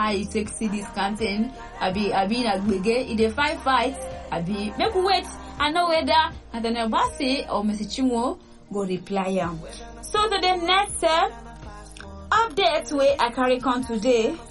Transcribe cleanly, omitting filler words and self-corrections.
how you take see this content. Abi na gbege. If they fight. Abi make we wait. I know whether Nathaniel Bassey or Mercy Chinwo go reply am. So to the next update where I carry on today.